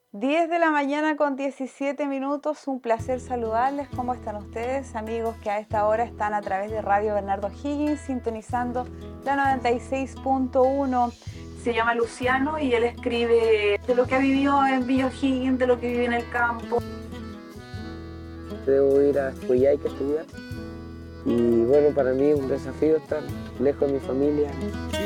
10 de la mañana con 17 minutos, un placer saludarles. ¿Cómo están ustedes, amigos que a esta hora están a través de Radio Bernardo Higgins, sintonizando la 96.1? Se llama Luciano y él escribe de lo que ha vivido en Villa Higgins, de lo que vive en el campo. Debo ir a estudiar, hay que estudiar. Y bueno, para mí es un desafío estar lejos de mi familia.